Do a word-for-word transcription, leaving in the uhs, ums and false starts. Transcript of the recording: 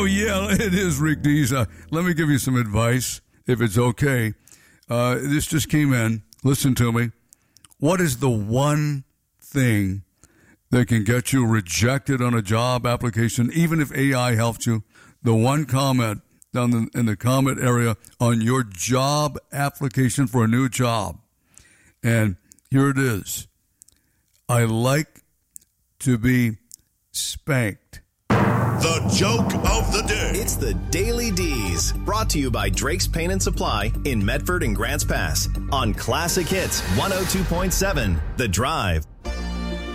Oh, yeah, it is, Rick Dees. Uh, let me give you some advice, if it's okay. Uh, this just came in. Listen to me. What is the one thing that can get you rejected on a job application, even if A I helped you? The one comment down in, in the comment area on your job application for a new job. And here it is. I like to be spanked. The joke of the day. It's the Daily D's, brought to you by Drake's Paint and Supply in Medford and Grants Pass on Classic Hits one oh two point seven, The Drive.